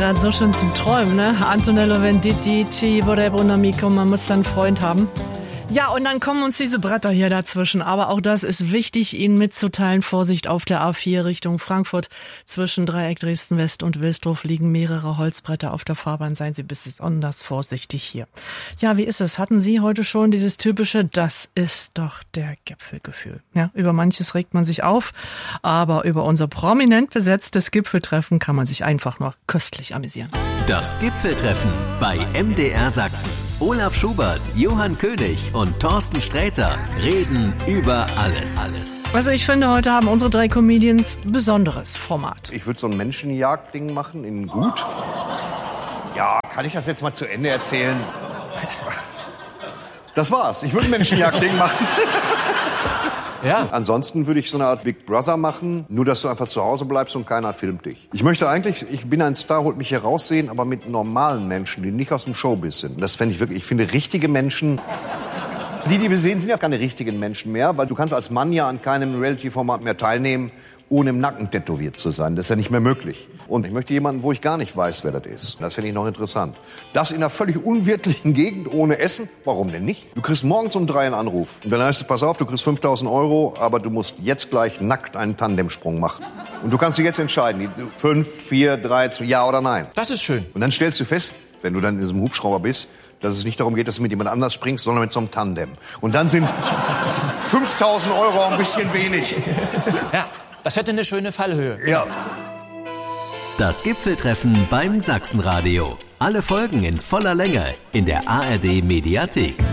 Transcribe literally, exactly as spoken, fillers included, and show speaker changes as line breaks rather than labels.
gerade so schön zum Träumen, ne? Antonello Venditti, Ci vorrebbe un amico, man muss dann einen Freund haben. Ja, und dann kommen uns diese Bretter hier dazwischen. Aber auch das ist wichtig, Ihnen mitzuteilen. Vorsicht, auf der A vier Richtung Frankfurt. Zwischen Dreieck Dresden-West und Wilsdruf liegen mehrere Holzbretter auf der Fahrbahn. Seien Sie besonders vorsichtig hier. Ja, wie ist es? Hatten Sie heute schon dieses typische, das ist doch der Gipfelgefühl? Ja, über manches regt man sich auf. Aber über unser prominent besetztes Gipfeltreffen kann man sich einfach nur köstlich amüsieren.
Das Gipfeltreffen bei M D R Sachsen. Olaf Schubert, Johann König und Thorsten Sträter reden über alles. alles.
Also ich finde, heute haben unsere drei Comedians besonderes Format.
Ich würde so ein Menschenjagd-Ding machen in gut. Ja, kann ich das jetzt mal zu Ende erzählen? Das war's. Ich würde ein Menschenjagd-Ding machen. Ja. Ansonsten würde ich so eine Art Big Brother machen, nur dass du einfach zu Hause bleibst und keiner filmt dich. Ich möchte eigentlich, ich bin ein Star, holt mich hier raussehen, aber mit normalen Menschen, die nicht aus dem Showbiz sind. Das fände ich wirklich, ich finde richtige Menschen, die, die wir sehen, sind ja keine richtigen Menschen mehr, weil du kannst als Mann ja an keinem Reality-Format mehr teilnehmen, ohne im Nacken tätowiert zu sein. Das ist ja nicht mehr möglich. Und ich möchte jemanden, wo ich gar nicht weiß, wer das ist. Das finde ich noch interessant. Das in einer völlig unwirtlichen Gegend, ohne Essen? Warum denn nicht? Du kriegst morgens um drei einen Anruf. Und dann heißt es, pass auf, du kriegst fünftausend Euro, aber du musst jetzt gleich nackt einen Tandemsprung machen. Und du kannst dich jetzt entscheiden, fünf, vier, drei, zwei, ja oder nein.
Das ist schön.
Und dann stellst du fest, wenn du dann in diesem Hubschrauber bist, dass es nicht darum geht, dass du mit jemand anders springst, sondern mit so einem Tandem. Und dann sind fünftausend Euro ein bisschen wenig.
Ja. Das hätte eine schöne Fallhöhe.
Ja.
Das Gipfeltreffen beim Sachsenradio. Alle Folgen in voller Länge in der A R D Mediathek.